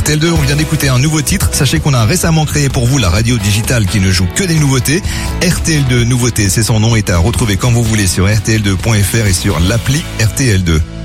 RTL2, on vient d'écouter un nouveau titre. Sachez qu'on a récemment créé pour vous la radio digitale qui ne joue que des nouveautés. RTL2 Nouveautés, c'est son nom, est à retrouver quand vous voulez sur rtl2.fr et sur l'appli RTL2.